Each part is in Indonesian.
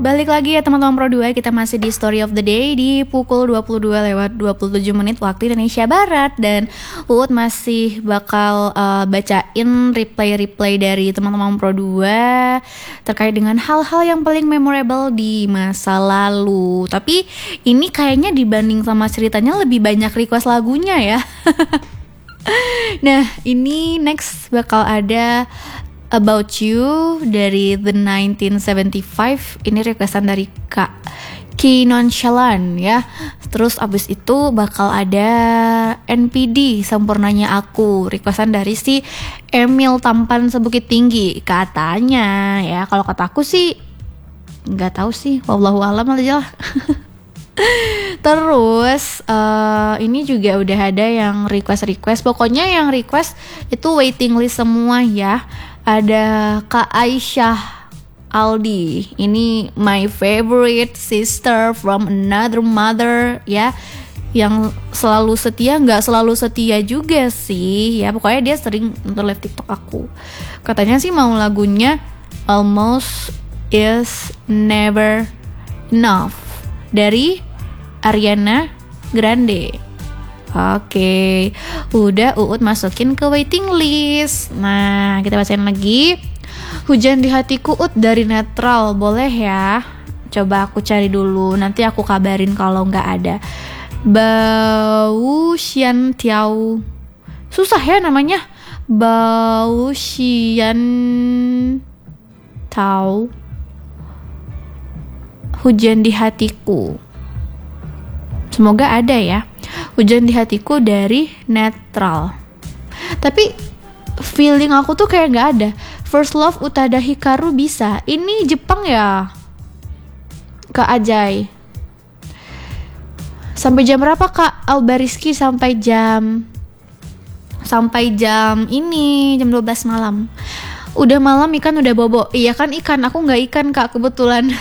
Balik lagi ya teman-teman Pro 2, kita masih di Story of the Day di pukul 22:27 waktu Indonesia Barat. Dan Uut masih bakal bacain replay dari teman-teman Pro 2 terkait dengan hal-hal yang paling memorable di masa lalu. Tapi ini kayaknya dibanding sama ceritanya lebih banyak request lagunya ya. Nah ini next bakal ada About You dari The 1975. Ini requestan dari Kak Ki Nonchalant ya. Terus abis itu bakal ada NPD Sempurnanya Aku, requestan dari si Emil Tampan Sebukit Tinggi katanya ya. Kalau kata aku sih nggak tahu sih, wallahu alam aja lah. Terus ini juga udah ada yang request. Pokoknya yang request itu waiting list semua ya. Ada Kak Aisyah Aldi, ini my favorite sister from another mother ya, yang selalu setia, nggak selalu setia juga sih ya, pokoknya dia sering nonton live TikTok aku. Katanya sih mau lagunya Almost Is Never Enough dari Ariana Grande. Oke, udah Uut masukin ke waiting list. Nah, kita bacain lagi. Hujan di Hatiku Ut dari Netral, boleh ya? Coba aku cari dulu, nanti aku kabarin kalau nggak ada. Bau Xian Tiao, susah ya namanya. Bau Xian Tao, Hujan di Hatiku. Semoga ada ya. Hujan di Hatiku dari Netral. Tapi feeling aku tuh kayak gak ada. First Love Utada Hikaru bisa. Ini Jepang ya, Kak Ajay. Sampai jam berapa Kak Albariski? Sampai jam ini, jam 12 malam. Udah malam ikan udah bobo. Iya kan ikan, aku gak ikan Kak kebetulan.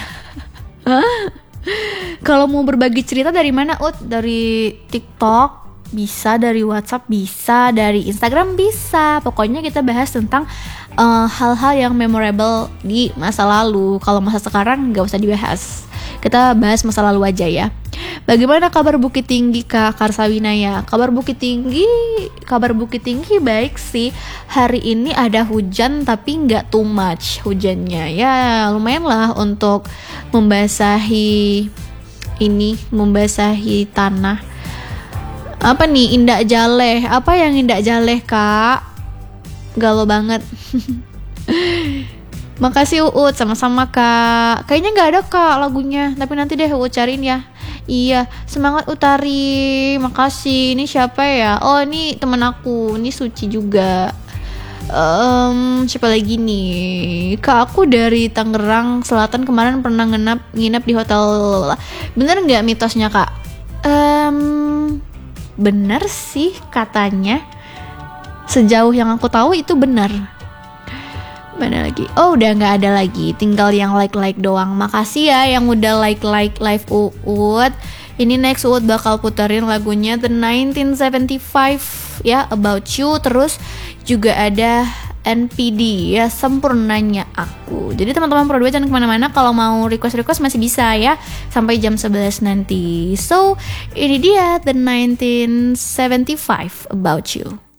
Kalau mau berbagi cerita dari mana Ut? Dari TikTok bisa, dari WhatsApp bisa, dari Instagram bisa. Pokoknya kita bahas tentang hal-hal yang memorable di masa lalu. Kalau masa sekarang gak usah dibahas, kita bahas masa lalu aja ya. Bagaimana kabar Bukit Tinggi Kak Karsawinaya? Kabar Bukit Tinggi baik sih. Hari ini ada hujan tapi nggak too much hujannya. Ya lumayan lah untuk membasahi tanah. Apa nih Indak Jaleh? Apa yang Indak Jaleh Kak? Galau banget. Makasih Uut, sama-sama Kak. Kayaknya nggak ada Kak lagunya, tapi nanti deh Uut cariin ya. Iya, semangat Utari. Makasih. Ini siapa ya? Oh, ini temen aku. Ini Suci juga. Siapa lagi nih? Kak, aku dari Tangerang Selatan, kemarin pernah nginep di hotel. Bener nggak mitosnya Kak? Bener sih katanya. Sejauh yang aku tahu itu benar. Mana lagi? Oh, udah nggak ada lagi. Tinggal yang like doang. Makasih ya yang udah like live Uut. Ini next Uut bakal puterin lagunya The 1975 ya, About You. Terus juga ada NPD ya, Sempurnanya Aku. Jadi teman-teman Pro 2 jangan kemana-mana. Kalau mau request masih bisa ya, sampai jam 11 nanti. So ini dia The 1975 About You.